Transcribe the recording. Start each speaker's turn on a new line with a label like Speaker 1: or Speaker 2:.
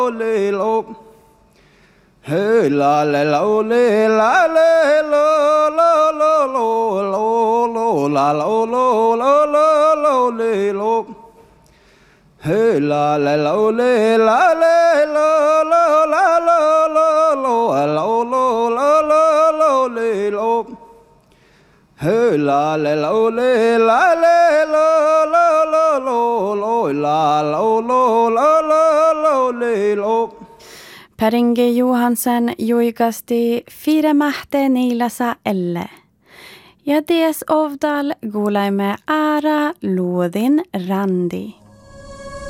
Speaker 1: le lo hey la le lo le la le lo lo lo lo lo lo la lo lo lo lo lo le lo hey la le lo le la le lo lo la lo lo lo lo lo lo lo lo le lo hey la le lo le la le lo lo lo lo lo la lo lo lo lo lo le lo
Speaker 2: Per Inge Johansen juikasti Firemahte niilasa elle. Ja des ovdal gulaime ära luodin randi.